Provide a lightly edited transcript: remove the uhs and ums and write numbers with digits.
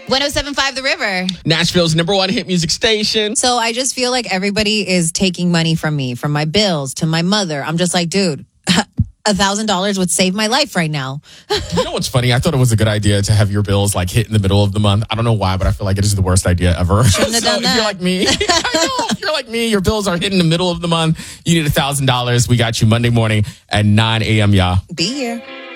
107.5 The River. Nashville's #1 hit music station. So I just feel like everybody is taking money from me, from my bills to my mother. I'm just like, dude, $1,000 would save my life right now. You know what's funny? I thought it was a good idea to have your bills like hit in the middle of the month. I don't know why, but I feel like it is the worst idea ever. Shouldn't have done If that. you're like me, I know. If you're like me, your bills are hitting the middle of the month. You need $1,000. We got you Monday morning at 9 a.m., y'all. Be here.